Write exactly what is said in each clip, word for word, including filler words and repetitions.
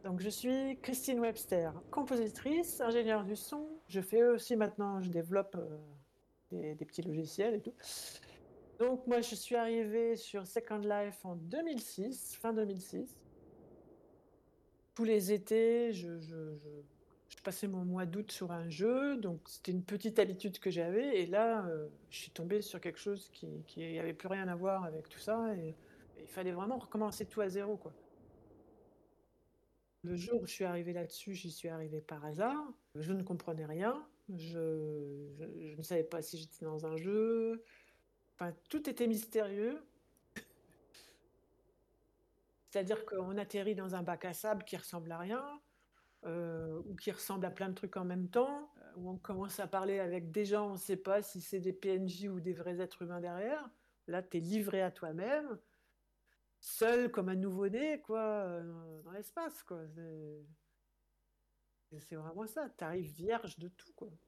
Donc je suis Christine Webster, compositrice, ingénieure du son. Je fais aussi maintenant, je développe euh, des, des petits logiciels et tout. Donc moi je suis arrivée sur Second Life en deux mille six, fin deux mille six. Tous les étés, je, je, je, je passais mon mois d'août sur un jeu, donc c'était une petite habitude que j'avais. Et là, euh, je suis tombée sur quelque chose qui qui avait plus rien à voir avec tout ça. Et, et il fallait vraiment recommencer tout à zéro, quoi. Le jour où je suis arrivée là-dessus, j'y suis arrivée par hasard. Je ne comprenais rien. Je, je, je ne savais pas si j'étais dans un jeu. Enfin, tout était mystérieux. C'est-à-dire qu'on atterrit dans un bac à sable qui ressemble à rien, euh, ou qui ressemble à plein de trucs en même temps, euh, où on commence à parler avec des gens, on ne sait pas si c'est des P N J ou des vrais êtres humains derrière. Là, tu es livré à toi-même, seul comme un nouveau-né, quoi, euh, dans l'espace, quoi. C'est c'est vraiment ça. Tu arrives vierge de tout, quoi.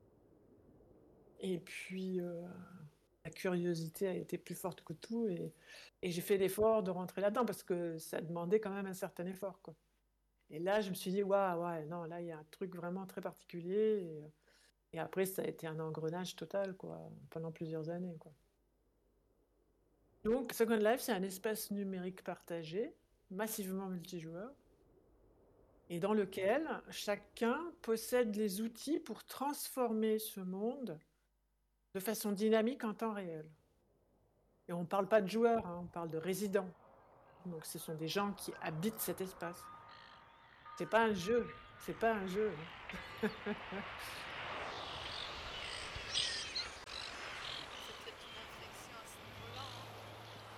Et puis, euh, la curiosité a été plus forte que tout et, et j'ai fait l'effort de rentrer là-dedans parce que ça demandait quand même un certain effort, quoi. Et là, je me suis dit, waouh, ouais, non, là, il y a un truc vraiment très particulier. Et, et après, ça a été un engrenage total, quoi, pendant plusieurs années, quoi. Donc, Second Life, c'est un espace numérique partagé, massivement multijoueur, et dans lequel chacun possède les outils pour transformer ce monde de façon dynamique en temps réel. Et on ne parle pas de joueurs, hein, on parle de résidents. Donc ce sont des gens qui habitent cet espace. C'est pas un jeu, c'est pas un jeu. C'est peut-être une inflexion à ce niveau-là, hein.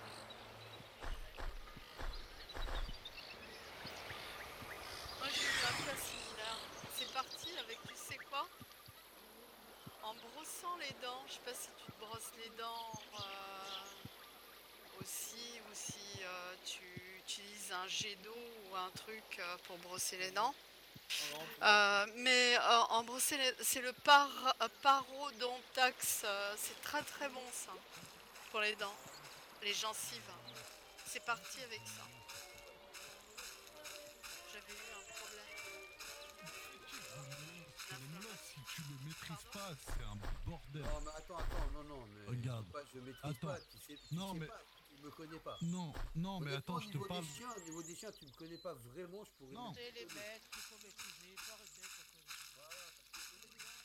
Moi j'ai eu un cas similaire. C'est parti avec, tu sais quoi? En brossant les dents, je sais pas si tu te brosses les dents euh, aussi, ou si euh, tu utilises un jet d'eau ou un truc euh, pour brosser les dents. Euh, mais euh, en brosser les... c'est le par... euh, parodontax, euh, c'est très très bon ça, pour les dents, les gencives. C'est parti avec ça. J'avais eu un problème Ce nom-là, si tu le maîtrises Pardon. pas, c'est un bordel. Non, mais attends, attends, non, non, mais Regarde. c'est pas, je maîtrise Attends. pas, tu sais, tu Non, sais mais- pas, tu me connais pas. Non, non, mais Honnêtement, attends, au je te niveau parle. des chiens, au niveau des chiens, tu me connais pas vraiment, je pourrais. Non. même- C'est les bêtes qu'il faut maîtriser, pas